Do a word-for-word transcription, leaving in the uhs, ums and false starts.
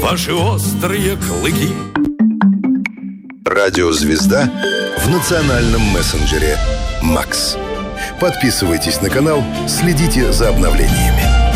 ваши острые клыки. Радиозвезда в национальном мессенджере «Макс». Подписывайтесь на канал, следите за обновлениями.